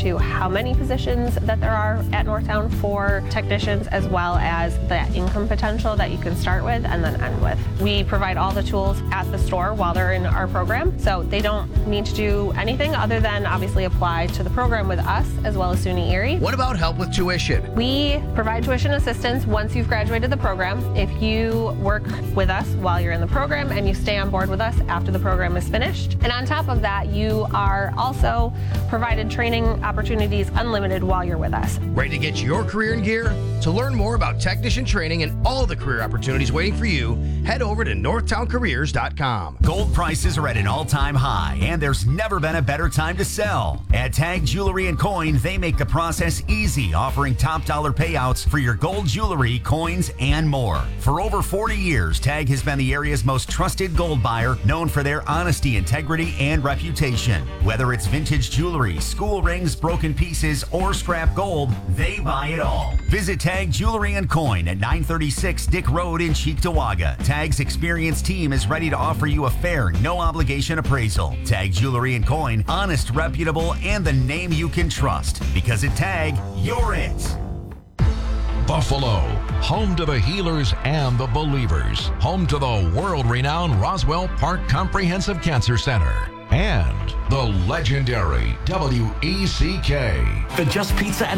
to how many positions that there are at Northtown for technicians, as well as the income potential that you can start with and then end with. We provide all the tools at the store while they're in our program, so they don't need to do anything other than obviously apply to the program with us as well as SUNY Erie. What about help with tuition? We provide tuition assistance once you've graduated the program. If you work with us while you're in the program and you stay on board with us after the program is finished. And on top of that, you are also provided training opportunities unlimited while you're with us. Ready to get your career in gear? To learn more about technician training and all the career opportunities waiting for you, head over to northtowncareers.com. Gold prices are at an all-time high, and there's never been a better time to sell. At Tag Jewelry and Coin, they make the process easy, offering top dollar payouts for your gold jewelry, coins, and more. For over 40 years, Tag has been the area's most trusted gold buyer, known for their honesty, integrity, and reputation. Whether it's vintage jewelry, school rings, broken pieces, or scrap gold, they buy it all. Visit Tag Jewelry and Coin at 936 Dick Road in Cheektowaga. Tag's experienced team is ready to offer you a fair, no-obligation appraisal. Tag Jewelry and Coin, honest, reputable, and the name you can trust. Because at Tag, you're it. Buffalo, home to the healers and the believers, home to the world-renowned Roswell Park Comprehensive Cancer Center, and the legendary WECK. The Just Pizza and